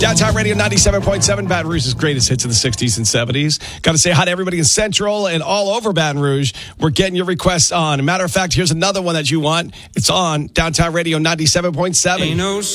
Downtown Radio 97.7, Baton Rouge's greatest hits of the 60s and 70s. Got to say hi to everybody in Central and all over Baton Rouge. We're getting your requests on. Matter of fact, here's another one that you want. It's on Downtown Radio 97.7.